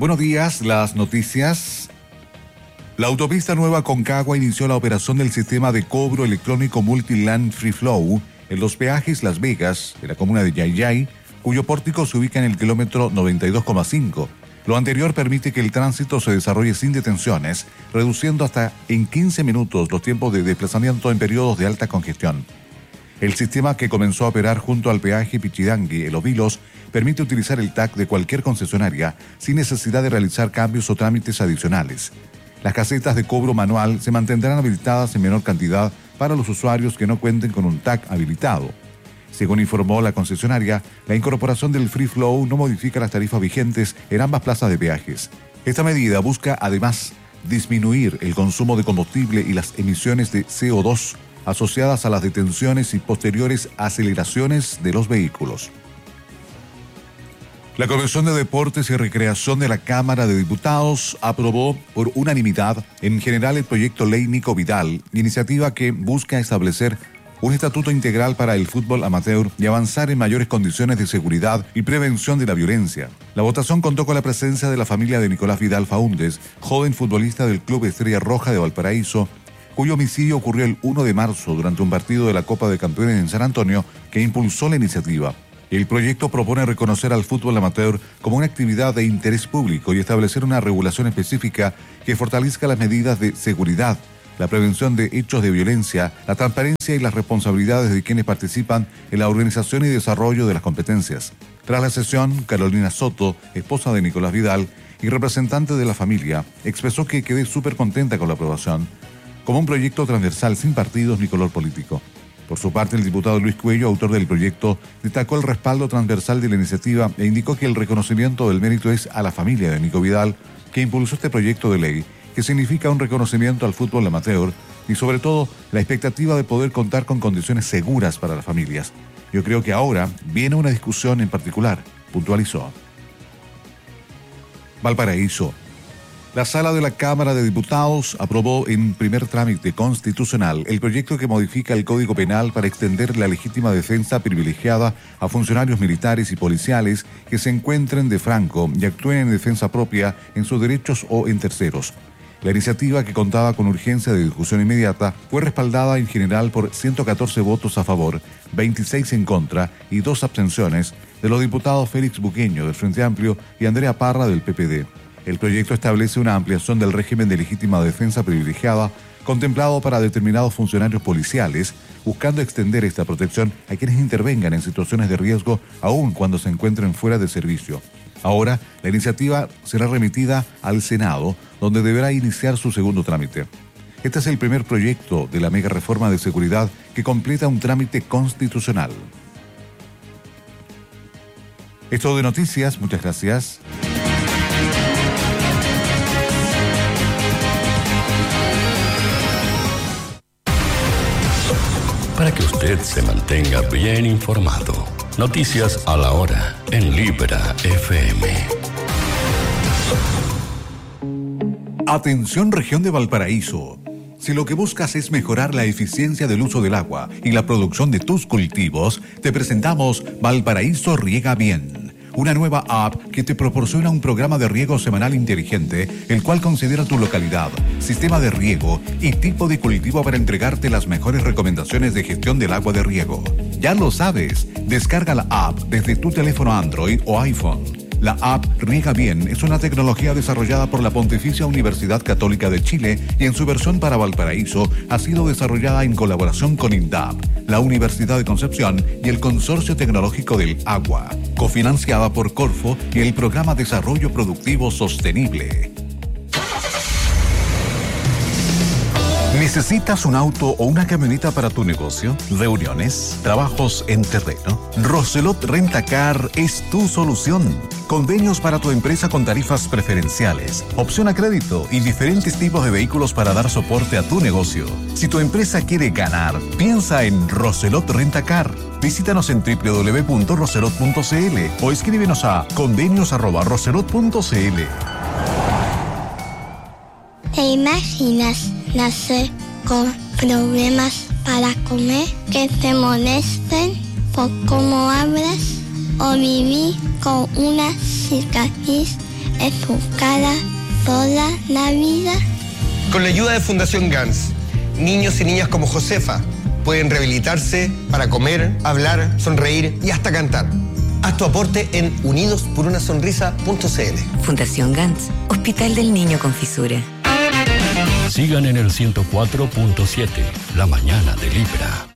Buenos días, las noticias. La autopista Nueva Aconcagua inició la operación del sistema de cobro electrónico Multiland Free Flow en los peajes Las Vegas, de la comuna de Yayay, cuyo pórtico se ubica en el kilómetro 92,5. Lo anterior permite que el tránsito se desarrolle sin detenciones, reduciendo hasta en 15 minutos los tiempos de desplazamiento en periodos de alta congestión. El sistema, que comenzó a operar junto al peaje Pichidangui en Los Vilos, permite utilizar el TAC de cualquier concesionaria sin necesidad de realizar cambios o trámites adicionales. Las casetas de cobro manual se mantendrán habilitadas en menor cantidad para los usuarios que no cuenten con un TAC habilitado. Según informó la concesionaria, la incorporación del Free Flow no modifica las tarifas vigentes en ambas plazas de peajes. Esta medida busca, además, disminuir el consumo de combustible y las emisiones de CO2 asociadas a las detenciones y posteriores aceleraciones de los vehículos. La Comisión de Deportes y Recreación de la Cámara de Diputados aprobó por unanimidad en general el proyecto Ley Nico Vidal, iniciativa que busca establecer un estatuto integral para el fútbol amateur y avanzar en mayores condiciones de seguridad y prevención de la violencia. La votación contó con la presencia de la familia de Nicolás Vidal Faúndez, joven futbolista del Club Estrella Roja de Valparaíso, cuyo homicidio ocurrió el 1 de marzo durante un partido de la Copa de Campeones en San Antonio, que impulsó la iniciativa. El proyecto propone reconocer al fútbol amateur como una actividad de interés público y establecer una regulación específica que fortalezca las medidas de seguridad, la prevención de hechos de violencia, la transparencia y las responsabilidades de quienes participan en la organización y desarrollo de las competencias. Tras la sesión, Carolina Soto, esposa de Nicolás Vidal y representante de la familia, expresó que quedó súper contenta con la aprobación, como un proyecto transversal sin partidos ni color político. Por su parte, el diputado Luis Cuello, autor del proyecto, destacó el respaldo transversal de la iniciativa e indicó que el reconocimiento del mérito es a la familia de Nico Vidal, que impulsó este proyecto de ley, que significa un reconocimiento al fútbol amateur y sobre todo la expectativa de poder contar con condiciones seguras para las familias. Yo creo que ahora viene una discusión en particular, puntualizó. Valparaíso. La Sala de la Cámara de Diputados aprobó en primer trámite constitucional el proyecto que modifica el Código Penal para extender la legítima defensa privilegiada a funcionarios militares y policiales que se encuentren de franco y actúen en defensa propia en sus derechos o en terceros. La iniciativa, que contaba con urgencia de discusión inmediata, fue respaldada en general por 114 votos a favor, 26 en contra y 2 abstenciones de los diputados Félix Buqueño del Frente Amplio y Andrea Parra del PPD. El proyecto establece una ampliación del régimen de legítima defensa privilegiada contemplado para determinados funcionarios policiales, buscando extender esta protección a quienes intervengan en situaciones de riesgo aun cuando se encuentren fuera de servicio. Ahora, la iniciativa será remitida al Senado, donde deberá iniciar su segundo trámite. Este es el primer proyecto de la mega reforma de seguridad que completa un trámite constitucional. Es todo de noticias, muchas gracias. Para que usted se mantenga bien informado. Noticias a la hora en Libera FM. Atención, región de Valparaíso. Si lo que buscas es mejorar la eficiencia del uso del agua y la producción de tus cultivos, te presentamos Valparaíso Riega Bien, una nueva app que te proporciona un programa de riego semanal inteligente, el cual considera tu localidad, sistema de riego y tipo de cultivo para entregarte las mejores recomendaciones de gestión del agua de riego. Ya lo sabes, descarga la app desde tu teléfono Android o iPhone. La app Riega Bien es una tecnología desarrollada por la Pontificia Universidad Católica de Chile y en su versión para Valparaíso ha sido desarrollada en colaboración con INDAP, la Universidad de Concepción y el Consorcio Tecnológico del Agua, cofinanciada por Corfo y el Programa Desarrollo Productivo Sostenible. ¿Necesitas un auto o una camioneta para tu negocio? ¿Reuniones? ¿Trabajos en terreno? Roselot Rentacar es tu solución. Convenios para tu empresa con tarifas preferenciales, opción a crédito y diferentes tipos de vehículos para dar soporte a tu negocio. Si tu empresa quiere ganar, piensa en Roselot Rentacar. Visítanos en www.roselot.cl o escríbenos a convenios@roselot.cl. ¿Te imaginas nacer con problemas para comer, que te molesten por cómo hablas, o vivir con una cicatriz en su cara toda la vida. Con la ayuda de Fundación GANS, niños y niñas como Josefa pueden rehabilitarse para comer, hablar, sonreír y hasta cantar. Haz tu aporte en unidosporunasonrisa.cl. Fundación GANS, Hospital del Niño con Fisura. Sigan en el 104.7, la mañana de Libra.